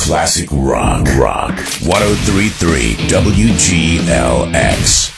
Classic rock. 103.3 WGLX.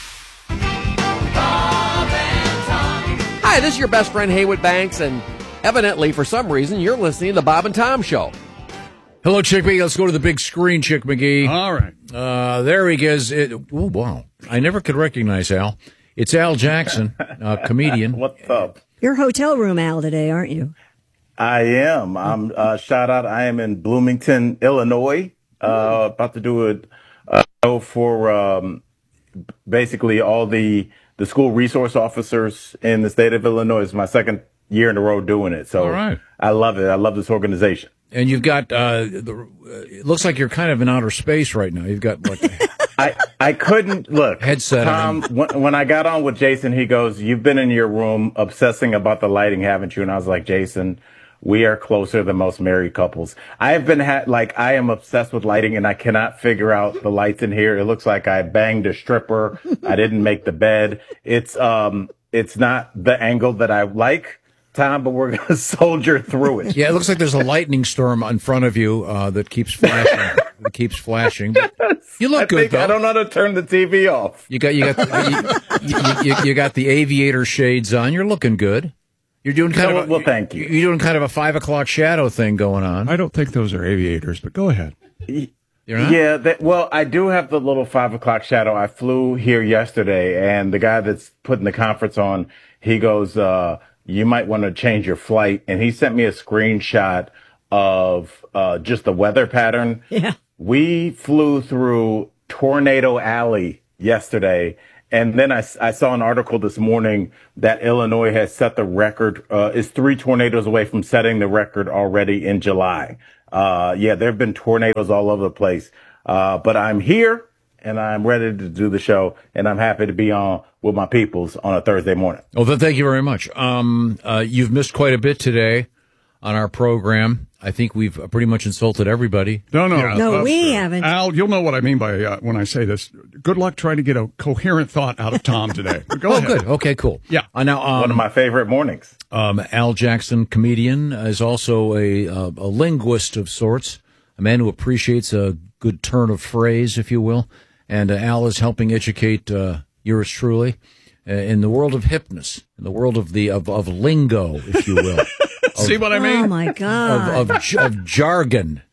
Hi, this is your best friend Haywood Banks, and evidently, for some reason, you're listening to the Bob and Tom Show. Hello, Chick McGee. Let's go to the big screen, Chick McGee. All right. There he goes. Oh, wow. I never could recognize Al. It's Al Jackson, comedian. What's up? You're hotel room Al today, aren't you? I am. I'm shout out. I am in Bloomington, Illinois. About to do a show for basically all the school resource officers in the state of Illinois. It's my second year in a row doing it. So all right. I love it. I love this organization. And you've got, it looks like you're kind of in outer space right now. You've got I couldn't look. Headset. Tom, when I got on with Jason, he goes, "You've been in your room obsessing about the lighting, haven't you?" And I was like, "Jason, we are closer than most married couples." I have been I am obsessed with lighting, and I cannot figure out the lights in here. It looks like I banged a stripper. I didn't make the bed. It's not the angle that I like, Tom, but we're going to soldier through it. Yeah, it looks like there's a lightning storm in front of you that keeps flashing. But you look good, though. I don't know how to turn the TV off. You got the aviator shades on. You're looking good. You're doing kind of well, thank you. You're doing kind of a 5 o'clock shadow thing going on. I don't think those are aviators, but go ahead. You're not? Yeah, well, I do have the little 5 o'clock shadow. I flew here yesterday, and the guy that's putting the conference on, he goes, "You might want to change your flight." And he sent me a screenshot of just the weather pattern. Yeah. We flew through Tornado Alley yesterday, and then I saw an article this morning that Illinois has set the record, is 3 tornadoes away from setting the record already in July. Yeah, there have been tornadoes all over the place. But I'm here, and I'm ready to do the show, and I'm happy to be on with my peoples on a Thursday morning. Well, then thank you very much. You've missed quite a bit today on our program. I think we've pretty much insulted everybody. No, we haven't. Al, you'll know what I mean by when I say this. Good luck trying to get a coherent thought out of Tom today. Go ahead. Good. Okay, cool. Yeah. Now, One of my favorite mornings. Al Jackson, comedian, is also a linguist of sorts, a man who appreciates a good turn of phrase, if you will. And Al is helping educate yours truly in the world of hipness, in the world of lingo, if you will. See what I mean? Oh, my God. Of jargon.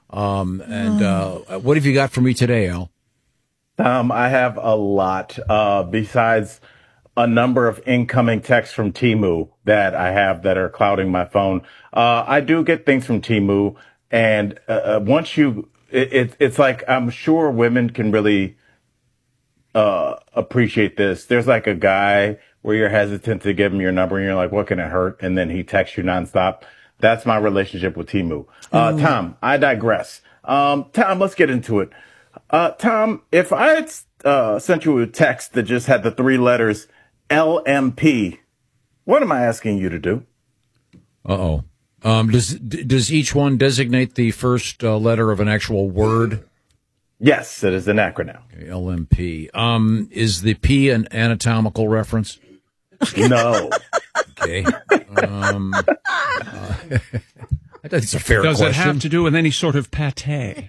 What have you got for me today, Al? I have a lot, besides a number of incoming texts from Temu that I have that are clouding my phone. I do get things from Temu, and once it's like, I'm sure women can really appreciate this. There's like a guy where you're hesitant to give him your number, and you're like, what can it hurt? And then he texts you nonstop. That's my relationship with Temu. Tom, I digress. Tom, let's get into it. Tom, if I had sent you a text that just had the 3 letters LMP, what am I asking you to do? Uh-oh. Does each one designate the first letter of an actual word? Yes, it is an acronym. Okay, LMP. Is the P an anatomical reference? No. Okay. I think it's a fair question. Does it have to do with any sort of pate?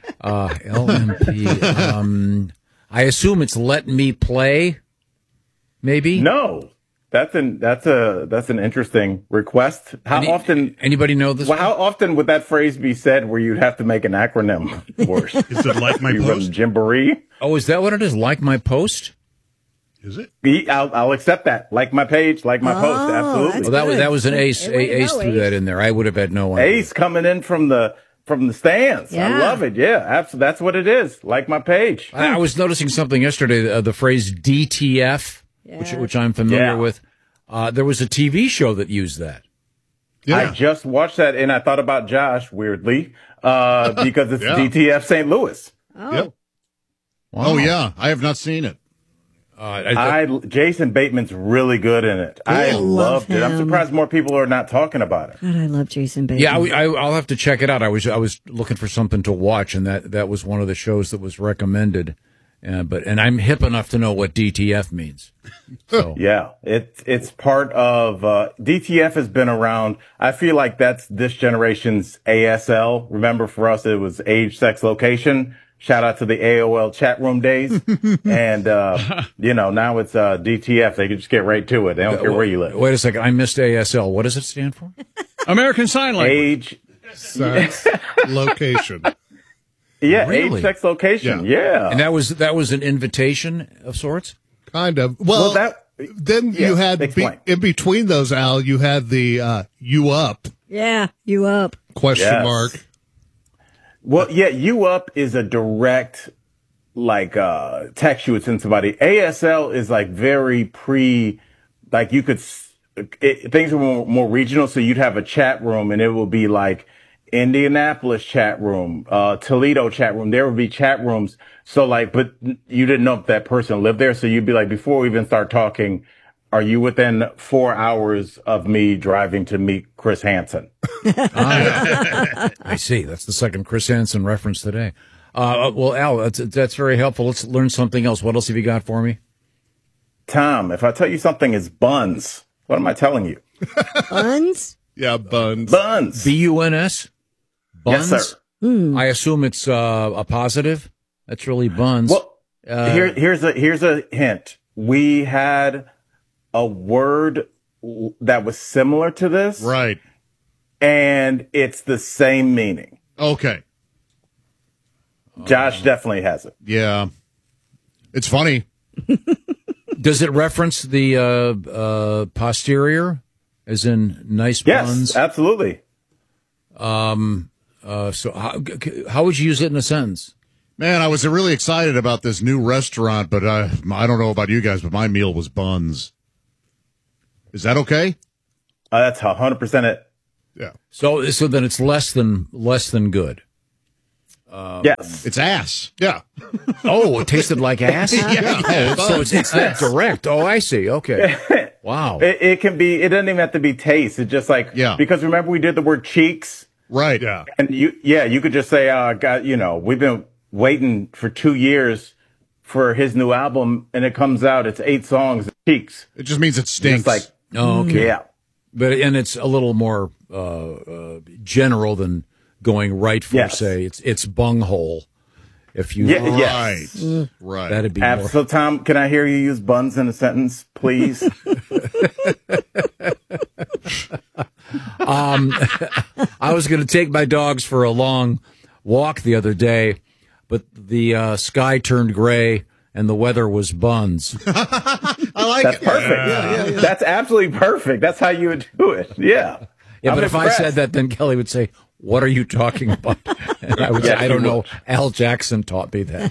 LMP. I assume it's let me play. Maybe. No. That's an interesting request. Anybody know this? Well, how often would that phrase be said where you'd have to make an acronym for? Is it like my post? Jamboree? Oh, is that what it is? Like my post? Is it? I'll accept that. Like my page, like my post. Absolutely. Well, that was an ace. Ace threw that in there. I would have had no idea. Ace coming in from the stands. Yeah. I love it. Yeah, absolutely. That's what it is. Like my page. I was noticing something yesterday. The phrase DTF, which I'm familiar with. There was a TV show that used that. Yeah. I just watched that, and I thought about Josh, weirdly, because it's DTF St. Louis. Oh. Yep. Wow. Oh, yeah. I have not seen it. Jason Bateman's really good in it. I loved it. I'm surprised more people are not talking about it. God, I love Jason Bateman. Yeah, I'll have to check it out. I was looking for something to watch, and that was one of the shows that was recommended. And I'm hip enough to know what DTF means. So. Yeah, it's part of DTF has been around. I feel like that's this generation's ASL. Remember, for us, it was age, sex, location. Shout out to the AOL chat room days. And, now it's DTF. They can just get right to it. They don't care where you live. Wait a second. I missed ASL. What does it stand for? American Sign Language. Age, Sex, location. yeah, Really? age, sex, location. Yeah. And that was an invitation of sorts? Kind of. Well, then you had, in between those, Al, you had the you up Yeah, you up. question mark. Well, yeah, you up is a direct, text you would send somebody. ASL is very you could, things are more regional. So you'd have a chat room and it will be like Indianapolis chat room, Toledo chat room. There would be chat rooms. So but you didn't know if that person lived there. So you'd be like, before we even start talking, are you within 4 hours of me driving to meet Chris Hansen? I see. That's the second Chris Hansen reference today. Well, Al, that's very helpful. Let's learn something else. What else have you got for me? Tom, if I tell you something is buns, what am I telling you? Buns? Yeah, buns. Buns. BUNS? Buns? Yes, sir. I assume it's a positive. That's really buns. Well, here's a hint. We had a word that was similar to this. Right. And it's the same meaning. Okay. Josh definitely has it. Yeah. It's funny. Does it reference the posterior, as in nice buns? Yes, absolutely. So how would you use it in a sentence? Man, I was really excited about this new restaurant, but I don't know about you guys, but my meal was buns. Is that okay? That's 100% it. Yeah. So then it's less than good. Yes. It's ass. Yeah. Oh, it tasted like ass? Yeah. So it's that direct. Oh, I see. Okay. Wow. It can be, it doesn't even have to be taste. It's just because remember we did the word cheeks? Right. Yeah. And you could just say, we've been waiting for 2 years for his new album and it comes out, it's 8 songs, cheeks. It just means it stinks. It's okay. Yeah. And it's a little more general than going right for say it's bunghole. If you right, that'd be more. So Tom, can I hear you use buns in a sentence, please? I was going to take my dogs for a long walk the other day, but the sky turned gray and the weather was buns. I like That's it. perfect. Yeah. That's absolutely perfect. That's how you would do it. Yeah. Yeah, but if I said that, then Kelly would say, "What are you talking about?" And I would say, "I don't know. Al Jackson taught me that."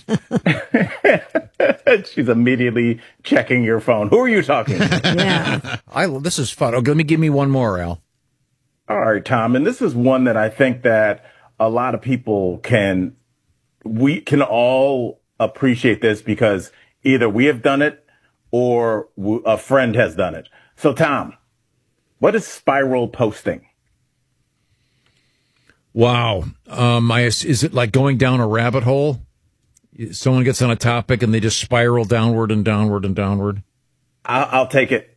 She's immediately checking your phone. Who are you talking to? Yeah. This is fun. Okay, give me one more, Al. All right, Tom. And this is one that I think that a lot of people we can all appreciate this because either we have done it or a friend has done it. So, Tom, what is spiral posting? Wow. Is it like going down a rabbit hole? Someone gets on a topic and they just spiral downward and downward and downward. I'll take it.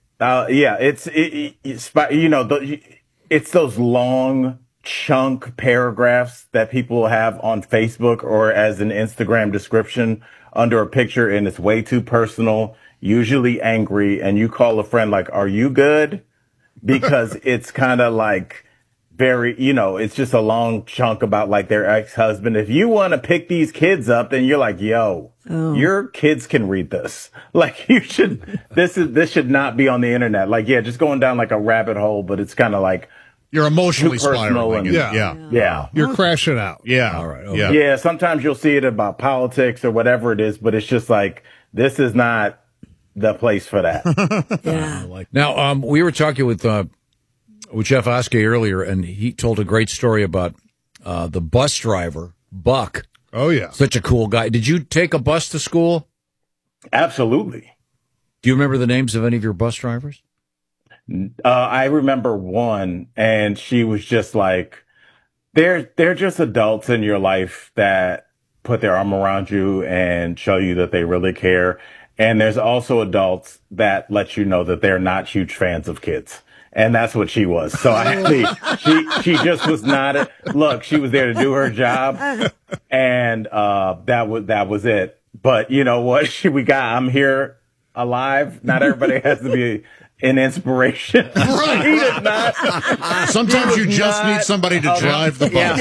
It's those long chunk paragraphs that people have on Facebook or as an Instagram description under a picture, and it's way too personal, usually angry, and you call a friend like, "Are you good?" Because it's kind of like very, it's just a long chunk about like their ex-husband. If you want to pick these kids up, then you're like, your kids can read this. Like you should, this should not be on the internet. Like, just going down like a rabbit hole, but it's kind of like, you're emotionally spiraling. Yeah. You're crashing out. Yeah. All right. Okay. Yeah. Sometimes you'll see it about politics or whatever it is, but it's just like, this is not the place for that. Yeah. Now, we were talking with Jeff Oskey earlier, and he told a great story about the bus driver, Buck. Oh, yeah. Such a cool guy. Did you take a bus to school? Absolutely. Do you remember the names of any of your bus drivers? I remember one, and she was just like, they're just adults in your life that put their arm around you and show you that they really care. And there's also adults that let you know that they're not huge fans of kids. And that's what she was. So she just was not look, she was there to do her job. And, that was it. But you know what? I'm here alive. Not everybody has to be an inspiration. Right. He did not. Sometimes you just need somebody to drive the bus.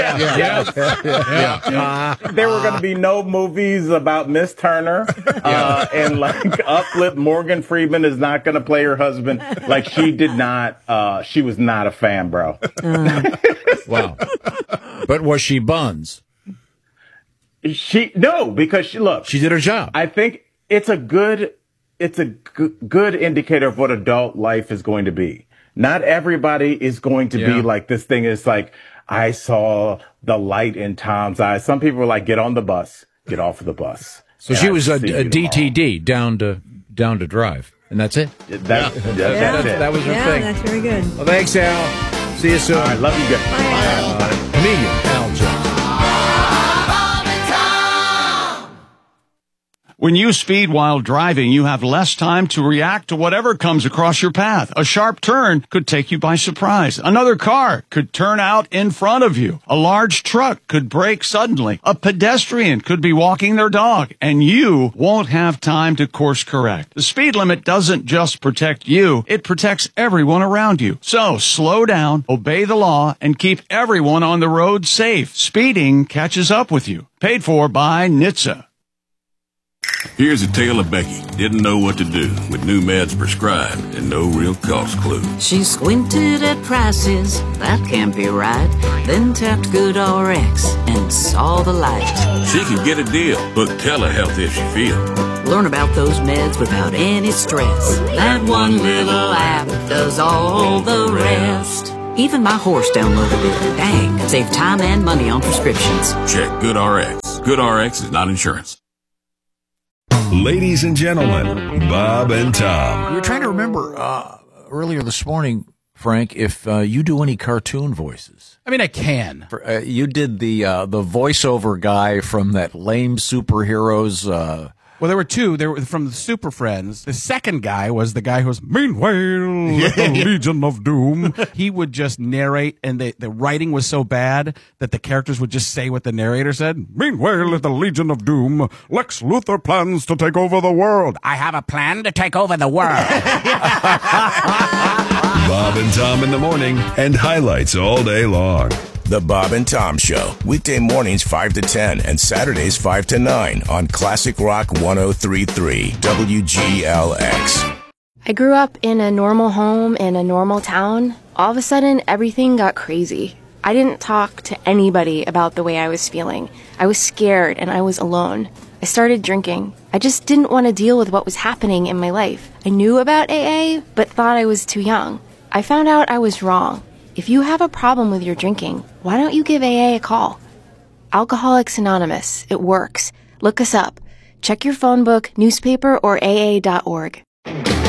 There were going to be no movies about Miss Turner, and like uplift. Morgan Freeman is not going to play her husband. Like she did not. She was not a fan, bro. Wow. But was she buns? Because she did her job. I think it's a good indicator of what adult life is going to be. Not everybody is going to be like, this thing is like, I saw the light in Tom's eyes. Some people were like, get on the bus, get off of the bus. So she was a DTD, down to drive. And that's it? That's it. That was her thing. That's very good. Well, thanks, Al. See you soon. All right, love you guys. Bye. Comedian Al Jones. When you speed while driving, you have less time to react to whatever comes across your path. A sharp turn could take you by surprise. Another car could turn out in front of you. A large truck could brake suddenly. A pedestrian could be walking their dog, and you won't have time to course correct. The speed limit doesn't just protect you, it protects everyone around you. So slow down, obey the law, and keep everyone on the road safe. Speeding catches up with you. Paid for by NHTSA. Here's a tale of Becky. Didn't know what to do with new meds prescribed and no real cost clue. She squinted at prices, that can't be right. Then tapped GoodRx and saw the light. She can get a deal. Book telehealth if she feels. Learn about those meds without any stress. That one little app does all the rest. Even my horse downloaded it. Dang, save time and money on prescriptions. Check GoodRx. GoodRx is not insurance. Ladies and gentlemen, Bob and Tom. We were trying to remember earlier this morning, Frank, if you do any cartoon voices. I mean, I can. You did the voiceover guy from that lame superheroes. Well, there were two. They were from the Super Friends. The second guy was the guy who was, meanwhile, the Legion of Doom. He would just narrate, and the writing was so bad that the characters would just say what the narrator said. Meanwhile, at the Legion of Doom, Lex Luthor plans to take over the world. I have a plan to take over the world. Bob and Tom in the morning, and highlights all day long. The Bob and Tom Show, weekday mornings 5 to 10 and Saturdays 5 to 9 on Classic Rock 103.3 WGLX. I grew up in a normal home in a normal town. All of a sudden, everything got crazy. I didn't talk to anybody about the way I was feeling. I was scared and I was alone. I started drinking. I just didn't want to deal with what was happening in my life. I knew about AA, but thought I was too young. I found out I was wrong. If you have a problem with your drinking, why don't you give AA a call? Alcoholics Anonymous. It works. Look us up. Check your phone book, newspaper, or AA.org.